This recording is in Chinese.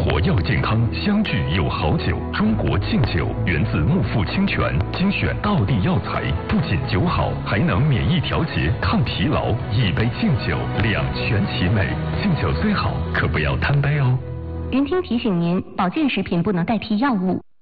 活要健康，相聚有好酒。中国劲酒源自木富清泉，精选道地药材，不仅酒好，还能免疫调节、抗疲劳。一杯劲酒，两全其美。劲酒虽好，可不要贪杯哦。 云听提醒您，保健食品不能代替药物。